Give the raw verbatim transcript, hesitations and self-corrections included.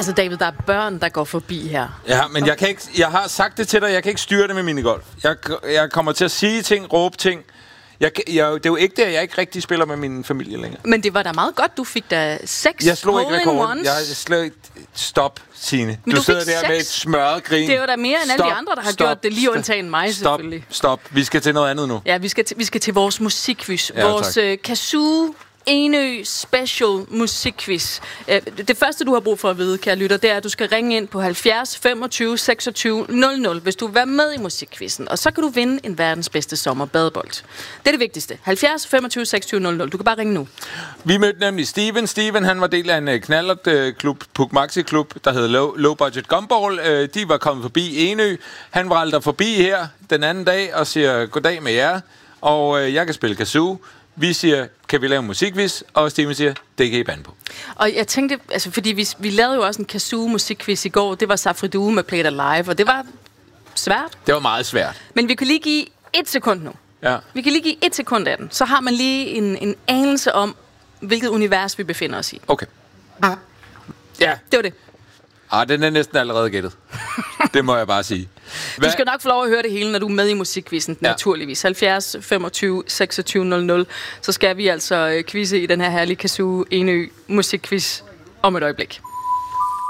Altså David, der er børn, der går forbi her. Ja, men jeg, kan ikke, jeg har sagt det til dig, jeg kan ikke styre det med minigolf. Jeg, jeg kommer til at sige ting, råbe ting. Jeg, jeg, det er jo ikke det, at jeg ikke rigtig spiller med min familie længere. Men det var da meget godt, du fik da seks Jeg slog ikke rekorden. Jeg slog ikke... Stop, Signe. Du, du sidder der seks. med et smørret grin. Det er jo da mere end stop, alle de andre, der har stop, gjort det, lige undtagen mig stop, selvfølgelig. Stop, vi skal til noget andet nu. Ja, vi skal til, vi skal til vores musikquiz. Ja, vores uh, Kazoo Enø Special musikquiz. Uh, det første, du har brug for at vide, kære lytter, det er, at du skal ringe ind på halvfjerds femogtyve seksogtyve nul nul, hvis du vil være med i musikquizzen. Og så kan du vinde en verdens bedste sommerbadebold. Det er det vigtigste. halvfjerds femogtyve seksogtyve nul nul. Du kan bare ringe nu. Vi mødte nemlig Steven. Steven, han var del af en knallertklub, Puk Maxi Klub, der hed Low, Low Budget Gumball. Uh, de var kommet forbi Enø. Han var aldrig forbi her den anden dag og siger goddag med jer. Og uh, jeg kan spille kazoo. Vi siger, kan vi lave en musikquiz? Og Steven siger, det kan I bande på. Og jeg tænkte, altså fordi vi, vi lavede jo også en Kazoo musikquiz i går. Det var Safri Duo med Play It Alive, og det var svært. Det var meget svært. Men vi kan lige give et sekund nu. Ja. Vi kan lige give et sekund af den. Så har man lige en, en anelse om, hvilket univers vi befinder os i. Okay. Ja. Det var det. Ah, den er næsten allerede gættet. Det må jeg bare sige. Hvad? Du skal nok få lov at høre det hele, når du er med i musikquizzen, ja. Naturligvis. halvfjerds femogtyve seksogtyve nul nul. Så skal vi altså quizze i den her herlige Kazoo Enø musikquiz om et øjeblik.